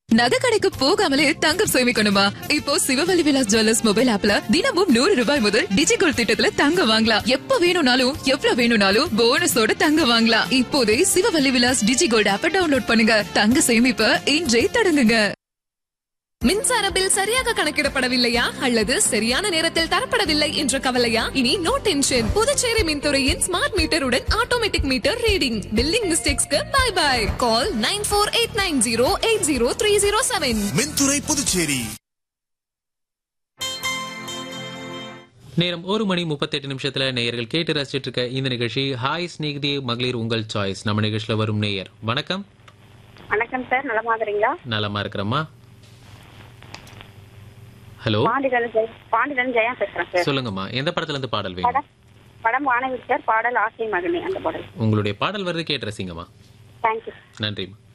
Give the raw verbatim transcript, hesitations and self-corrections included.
நகை கடைக்கு போகாமலே தங்கம் சேமிக்கணுமா? இப்போ சிவவழி விலாஸ் ஜுவல்லர்ஸ் மொபைல் ஆப்ல தினமும் நூறு ரூபாய் முதல் டிஜிகோல்ட் திட்டத்துல தங்கம் வாங்கலாம். எப்ப வேணும்னாலும் எவ்வளவு வேணும்னாலும் போனஸோட தங்கம் வாங்கலாம். இப்போதே சிவவழி விலாஸ் டிஜிகோல்ட் ஆப்பை டவுன்லோட் பண்ணுங்க. தங்க சேமிப்ப இன்றே தொடங்குங்க. மின்சார பில் சரியாக கணக்கிடப்படவில்லையா அல்லது சரியான நேரத்தில் தரப்படவில்லை என்ற கவலையா? இனி no tension. Puducherry மின்துறையின் smart மீட்டருடன் automatic meter reading billing மிஸ்டேக்ஸ்க்கு by by. Call nine four eight nine zero eight zero three zero seven. மின்துறை புதுச்சேரி. நேரம் ஒரு மணி முப்பத்தி எட்டு நிமிஷத்துல நேயர்கள் கேட்டு ரசிச்சிட்டு இருக்க இந்த நிகழ்ச்சி ஹாய் ஸ்நேகிதி மகளிர் உங்கள் சாய்ஸ். நம்ம நிகழ்ச்சியில வரும் நேயர் வணக்கம். வணக்கம் சார், நலமா இருக்கீங்களா? நலமா இருக்கிறம்மா. ஹலோ, பாண்டியன் ஜெயா பேசுறேன் சார். சொல்லுங்கம்மா, எந்த படத்துல இருந்து பாடல் வேணும்? படம் படம் வானவில் சார், பாடல் ஆசை மகனே அந்த பாடல். உங்களுடைய பாடல் வருது, கேட்டு ரசிங்கம்மா. தேங்க்யூ. நன்றிம்மா.